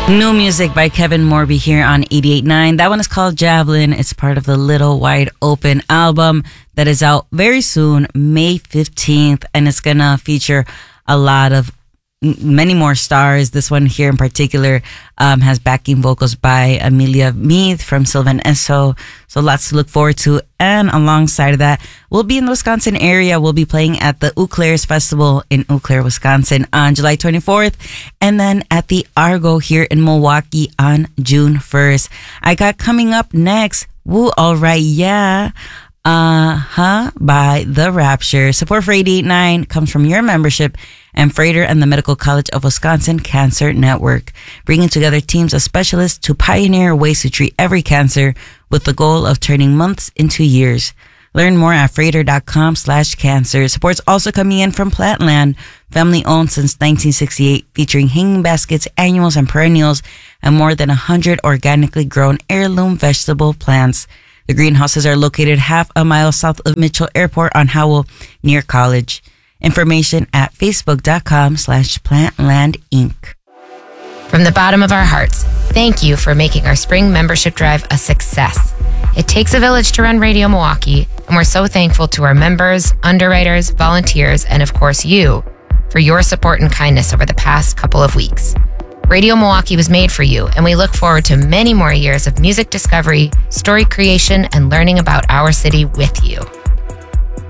New music by Kevin Morby here on 88.9. That one is called Javelin. It's part of the Little Wide Open album that is out very soon, May 15th, and it's gonna feature a lot of many more stars. This one here in particular has backing vocals by Amelia Meath from Sylvan Esso. So lots to look forward to. And alongside of that, we'll be in the Wisconsin area. We'll be playing at the Eau Claire's Festival in Eau Claire, Wisconsin on July 24th. And then at the Argo here in Milwaukee on June 1st. I got coming up next, Woo Alright Yeah, by The Rapture. Support for 88.9 comes from your membership and Freighter and the Medical College of Wisconsin Cancer Network, bringing together teams of specialists to pioneer ways to treat every cancer with the goal of turning months into years. Learn more at freighter.com/cancer. Support's also coming in from Plantland, family owned since 1968, featuring hanging baskets, annuals, and perennials, and more than 100 organically grown heirloom vegetable plants. The greenhouses are located half a mile south of Mitchell Airport on Howell, near College. Information at facebook.com/Plantland Inc. From the bottom of our hearts, thank you for making our spring membership drive a success. It takes a village to run Radio Milwaukee, and we're so thankful to our members, underwriters, volunteers, and of course you for your support and kindness over the past couple of weeks. Radio Milwaukee was made for you, and we look forward to many more years of music discovery, story creation, and learning about our city with you.